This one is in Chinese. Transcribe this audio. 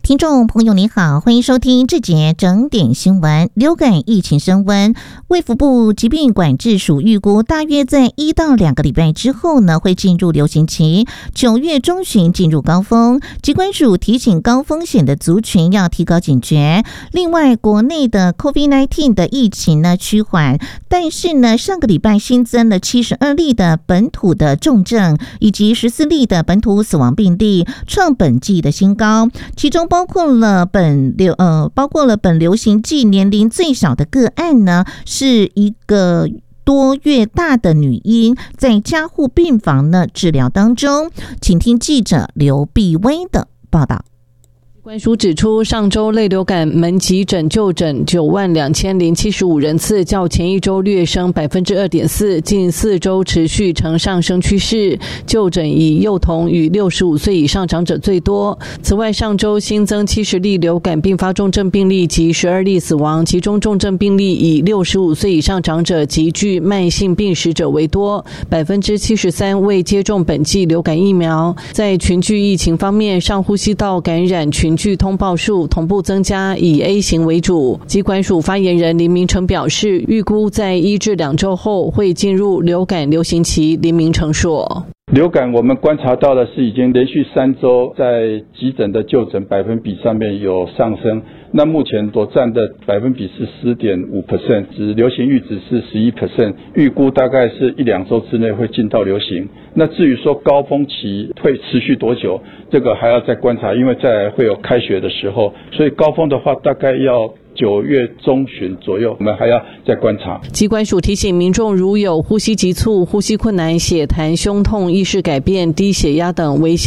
听众朋友你好，欢迎收听这节整点新闻。流感疫情升温，卫福部疾病管制署预估大约在1到2个礼拜之后呢，会进入流行期，9月中旬进入高峰。疾管署提醒高风险的族群要提高警觉。另外，国内的 COVID-19 的疫情呢趋缓，但是呢，上个礼拜新增了72例的本土的重症，以及14例的本土死亡病例，创本季的新高。其中包括了本流行季年龄最小的个案呢，是一个多月大的女婴，在加护病房呢治疗当中。请听记者刘碧薇的报道。 官署指出，上周类流感门急诊就诊92075人次，较前一周略升 2.4%， 近4周持续呈上升趋势。就诊以幼童与65岁以上长者最多。此外，上周新增70例流感并发重症病例及12例死亡，其中重症病例以65岁以上长者及具慢性病史者为多， 73% 未接种本季流感疫苗。在群聚疫情方面，上呼吸道感染群聚通报数同步增加，以 A 型为主。疾管署发言人林明成表示，预估在1至2周后会进入流感流行期。林明成说， 流感我们观察到的是已经连续3周在急诊的就诊百分比上面有上升，那目前所占的百分比是 10.5%， 指流行阈值是 11%， 预估大概是1-2周之内会进到流行。那至于说高峰期会持续多久，这个还要再观察，因为再来会有开学的时候，所以高峰的话大概要9月中旬左右，我们还要再观察。 疾管署提醒民众，如有呼吸急促、呼吸困难、血痰、胸痛、意识改变、低血压等危险